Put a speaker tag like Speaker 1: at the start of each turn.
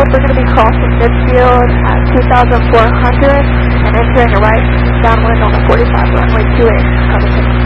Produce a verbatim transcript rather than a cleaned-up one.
Speaker 1: Europe, we're going to be crossing midfield at two thousand four hundred and entering a right downwind on the forty-five runway two eight. Coming in.